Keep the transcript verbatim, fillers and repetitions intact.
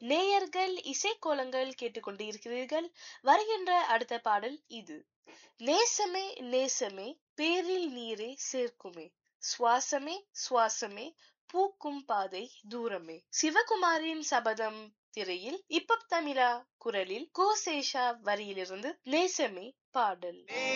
நேயர்கள் இசைக்கோலங்கள் கேட்டுக்கொண்டிருக்கிறீர்கள். வருகின்ற அடுத்த பாடல் இது. நேசமே நேசமே பேரில் நீரே சேர்க்குமே, சுவாசமே சுவாசமே பூக்கும் பாதை தூரமே. சிவகுமாரின் சபதம் திரையில் இப்ப தமிழா குரலில் கோசேஷா வரியிலிருந்து நேசமே பாடல்.